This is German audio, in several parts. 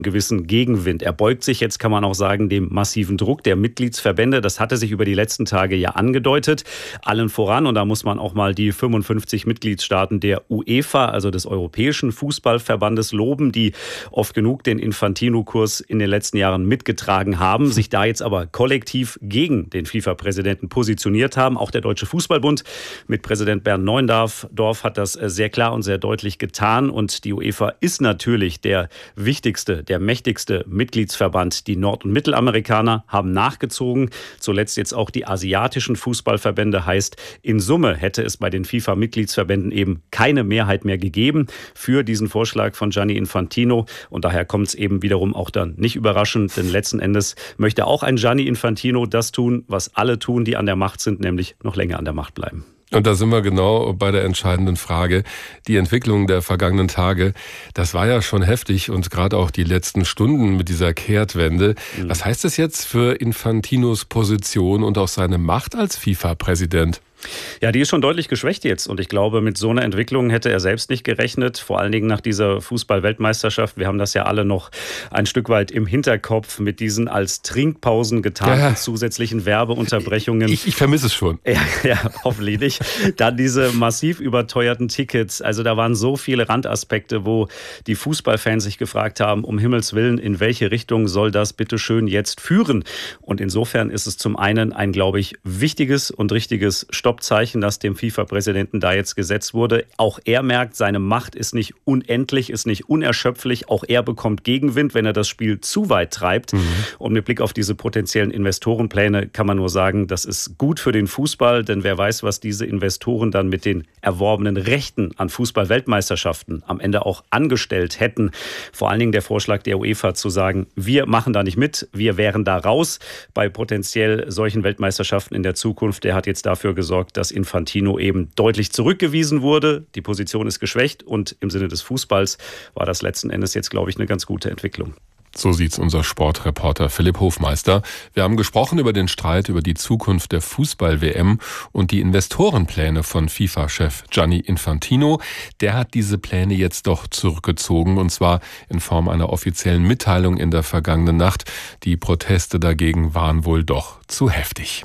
gewissen Gegenwind. Er beugt sich jetzt, kann man auch sagen, dem massiven Druck der Mitgliedsverbände. Das hatte sich über die letzten Tage ja angedeutet. Allen voran, und da muss man auch mal die 55 Mitgliedstaaten der UEFA, also des Europäischen Fußballverbandes, loben, die oft genug den Infantino-Kurs in den letzten Jahren mitgetragen haben, sich da jetzt aber kollektiv gegen den FIFA-Präsidenten positioniert haben. Auch der Deutsche Fußballbund mit Präsident Bernd Neuendorf hat das sehr klar und sehr deutlich getan. Und die UEFA ist natürlich der wichtigste, der mächtigste Mitgliedsverband. Die Nord- und Mittelamerikaner haben nachgezogen. Zuletzt jetzt auch die asiatischen Fußballverbände. Heißt, in Summe hätte es bei den FIFA-Mitgliedsverbänden eben keine Mehrheit mehr gegeben für diesen Vorschlag von Gianni Infantino. Und daher kommt es eben wiederum auch dann nicht überraschend, denn letzten Endes möchte auch ein Gianni Infantino das tun, was alle tun, die an der Macht sind, nämlich noch länger an der Macht bleiben. Und da sind wir genau bei der entscheidenden Frage. Die Entwicklung der vergangenen Tage, das war ja schon heftig und gerade auch die letzten Stunden mit dieser Kehrtwende. Was heißt das jetzt für Infantinos Position und auch seine Macht als FIFA-Präsident? Ja, die ist schon deutlich geschwächt jetzt. Und ich glaube, mit so einer Entwicklung hätte er selbst nicht gerechnet. Vor allen Dingen nach dieser Fußball-Weltmeisterschaft. Wir haben das ja alle noch ein Stück weit im Hinterkopf mit diesen als Trinkpausen getarnten zusätzlichen Werbeunterbrechungen. Ich vermisse es schon. Ja, hoffentlich nicht. Dann diese massiv überteuerten Tickets. Also da waren so viele Randaspekte, wo die Fußballfans sich gefragt haben, um Himmels Willen, in welche Richtung soll das bitte schön jetzt führen? Und insofern ist es zum einen ein, glaube ich, wichtiges und richtiges Stoppzeichen, das dem FIFA-Präsidenten da jetzt gesetzt wurde. Auch er merkt, seine Macht ist nicht unendlich, ist nicht unerschöpflich. Auch er bekommt Gegenwind, wenn er das Spiel zu weit treibt. Und mit Blick auf diese potenziellen Investorenpläne kann man nur sagen, das ist gut für den Fußball, denn wer weiß, was diese Investoren dann mit den erworbenen Rechten an Fußball-Weltmeisterschaften am Ende auch angestellt hätten. Vor allen Dingen der Vorschlag der UEFA zu sagen, wir machen da nicht mit, wir wären da raus bei potenziell solchen Weltmeisterschaften in der Zukunft. Der hat jetzt dafür gesorgt, dass Infantino eben deutlich zurückgewiesen wurde. Die Position ist geschwächt und im Sinne des Fußballs war das letzten Endes jetzt, glaube ich, eine ganz gute Entwicklung. So sieht's unser Sportreporter Philipp Hofmeister. Wir haben gesprochen über den Streit über die Zukunft der Fußball-WM und die Investorenpläne von FIFA-Chef Gianni Infantino. Der hat diese Pläne jetzt doch zurückgezogen, und zwar in Form einer offiziellen Mitteilung in der vergangenen Nacht. Die Proteste dagegen waren wohl doch zu heftig.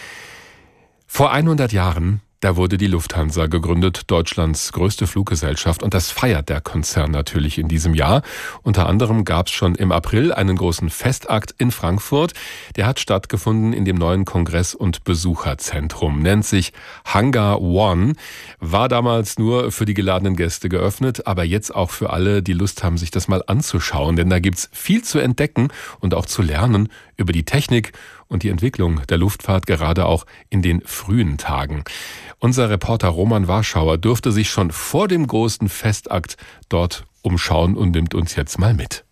Vor 100 Jahren, da wurde die Lufthansa gegründet, Deutschlands größte Fluggesellschaft, und das feiert der Konzern natürlich in diesem Jahr. Unter anderem gab es schon im April einen großen Festakt in Frankfurt. Der hat stattgefunden in dem neuen Kongress- und Besucherzentrum, nennt sich Hangar One, war damals nur für die geladenen Gäste geöffnet, aber jetzt auch für alle, die Lust haben, sich das mal anzuschauen, denn da gibt's viel zu entdecken und auch zu lernen über die Technik und die Entwicklung der Luftfahrt, gerade auch in den frühen Tagen. Unser Reporter Roman Warschauer durfte sich schon vor dem großen Festakt dort umschauen und nimmt uns jetzt mal mit.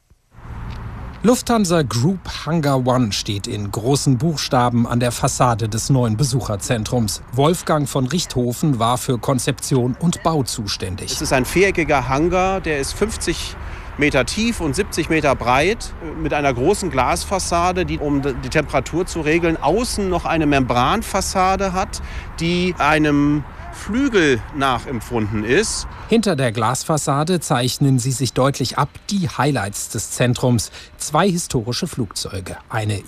Lufthansa Group Hangar One steht in großen Buchstaben an der Fassade des neuen Besucherzentrums. Wolfgang von Richthofen war für Konzeption und Bau zuständig. Es ist ein viereckiger Hangar, der ist 50 Meter tief und 70 Meter breit, mit einer großen Glasfassade, die, um die Temperatur zu regeln, außen noch eine Membranfassade hat, die einem Flügel nachempfunden ist. Hinter der Glasfassade zeichnen sie sich deutlich ab, die Highlights des Zentrums. 2 historische Flugzeuge, eine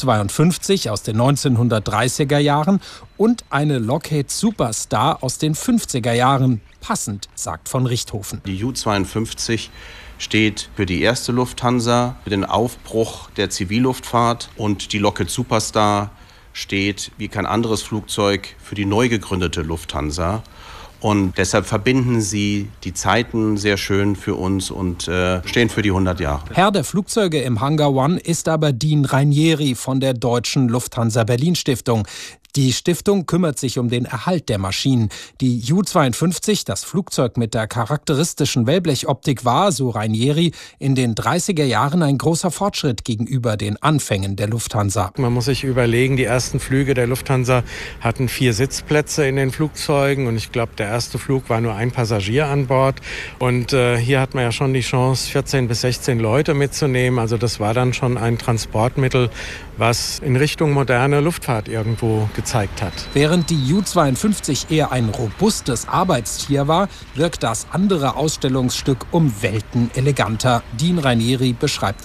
Ju-52 aus den 1930er Jahren und eine Lockheed Superstar aus den 50er Jahren. Passend, sagt von Richthofen. Die Ju-52 steht für die erste Lufthansa, für den Aufbruch der Zivilluftfahrt, und die Lockheed Superstar steht wie kein anderes Flugzeug für die neu gegründete Lufthansa. Und deshalb verbinden sie die Zeiten sehr schön für uns und stehen für die 100 Jahre. Herr der Flugzeuge im Hangar One ist aber Dean Ranieri von der Deutschen Lufthansa Berlin Stiftung. Die Stiftung kümmert sich um den Erhalt der Maschinen. Die Ju-52, das Flugzeug mit der charakteristischen Wellblechoptik, war, so Ranieri, in den 30er Jahren ein großer Fortschritt gegenüber den Anfängen der Lufthansa. Man muss sich überlegen, die ersten Flüge der Lufthansa hatten 4 Sitzplätze in den Flugzeugen, und ich glaube, der erste Flug war nur ein Passagier an Bord. Und hier hat man ja schon die Chance, 14 bis 16 Leute mitzunehmen. Also das war dann schon ein Transportmittel, was in Richtung moderne Luftfahrt irgendwo gezeigt hat. Während die Ju-52 eher ein robustes Arbeitstier war, wirkt das andere Ausstellungsstück um Welten eleganter. Dean Ranieri beschreibt